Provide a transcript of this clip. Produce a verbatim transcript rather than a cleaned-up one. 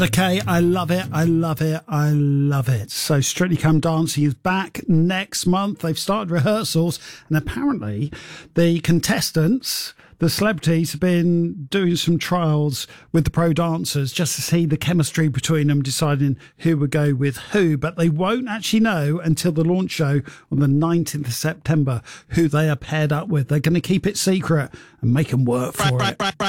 Okay, I love it, I love it, I love it. So Strictly Come Dancing is back next month. They've started rehearsals, and apparently the contestants, the celebrities, have been doing some trials with the pro dancers just to see the chemistry between them, deciding who would go with who. But they won't actually know until the launch show on the nineteenth of September who they are paired up with. They're going to keep it secret and make them work for it.